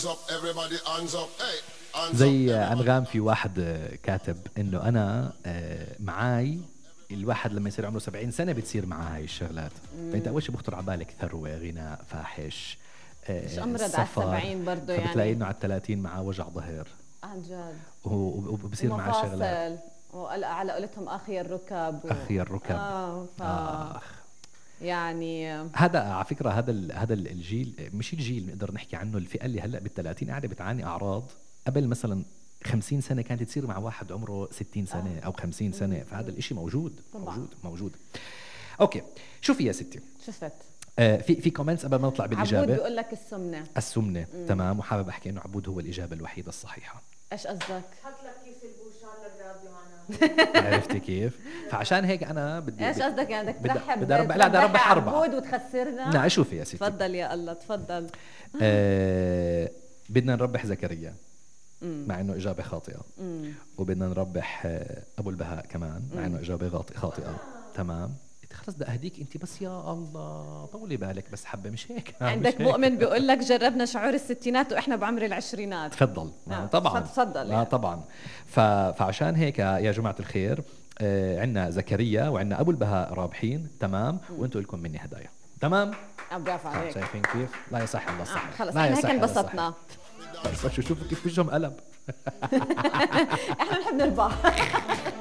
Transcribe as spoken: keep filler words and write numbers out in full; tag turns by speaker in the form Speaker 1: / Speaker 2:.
Speaker 1: زي أنغام في واحد كاتب إنه أنا معاي الواحد لما يصير عمره سبعين سنة بتصير معاه هاي الشغلات. فأنت أول شيء بخطر على بالك ثروة، غناء، فاحش،
Speaker 2: مش أمرض على السبعين برضه يعني.
Speaker 1: فبتلاقي إنه على الثلاثين معاه وجع ظهر
Speaker 2: عن جد،
Speaker 1: وبصير معاه شغلات
Speaker 2: وعلى قولتهم أخي الركب و...
Speaker 1: أخي الركب
Speaker 2: آه ف...
Speaker 1: آه.
Speaker 2: يعني
Speaker 1: هذا على فكرة هذا هذا الجيل، مش الجيل نقدر نحكي عنه، الفئة اللي هلأ بالثلاثين قاعدة بتعاني أعراض قبل مثلا خمسين سنة كانت تصير مع واحد عمره ستين سنة آه. أو خمسين سنة. فهذا الإشي موجود طبعا. موجود موجود أوكي. شوفي يا ستي،
Speaker 2: شفت
Speaker 1: آه في في كومنتس قبل ما نطلع بالإجابة.
Speaker 2: عبود بيقول لك السمنة
Speaker 1: السمنة مم. تمام، وحابب أحكي إنه عبود هو الإجابة الوحيدة الصحيحة.
Speaker 2: إيش قصدك؟
Speaker 3: حط لك كيس البوشار للراديو معنا.
Speaker 1: عرفتي كيف؟ فعشان هيك أنا بدي
Speaker 2: إيش قصدك يعني بدك ترحب
Speaker 1: بدي أربح، لا بدي أربح أربعة
Speaker 2: عبود وتخسرنا؟
Speaker 1: لا شوفي يا ستي،
Speaker 2: تفضل يا الله تفضل.
Speaker 1: آه بدنا نربح زكريا
Speaker 2: مم.
Speaker 1: مع إنه إجابة خاطئة، مم. وبدنا نربح أبو البهاء كمان مع إنه إجابة خاطئة. تمام، خلص بدي أهديك أنت بس، يا الله طولي بالك بس حبة، مش هيك.
Speaker 2: عندك
Speaker 1: مش
Speaker 2: مؤمن بيقول لك جربنا شعور الستينات وإحنا بعمر العشرينات.
Speaker 1: تفضل. آه. طبعا
Speaker 2: تفضل
Speaker 1: يعني. آه طبعا. ف... فعشان هيك يا جماعة الخير آه عندنا زكريا وعندنا أبو البهاء رابحين. تمام، وأنتوا لكم مني هدايا. تمام،
Speaker 2: برافو عليك.
Speaker 1: شايفين كيف؟ لا يصح الله صح.
Speaker 2: آه خلص احنا هيك انبسطنا.
Speaker 1: بس شوفوا كيف وجههم قلب.
Speaker 2: احنا نحب نربح.